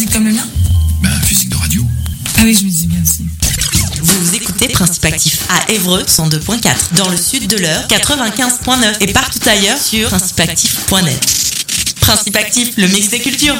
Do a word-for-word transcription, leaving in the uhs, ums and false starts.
comme le mien? Bah, physique de radio. Ah oui, je me disais bien aussi. Vous écoutez Principe Actif à Évreux cent deux virgule quatre, dans le sud de l'Eure quatre-vingt-quinze virgule neuf et partout ailleurs sur principe actif point net. Principe Actif, le mix des cultures.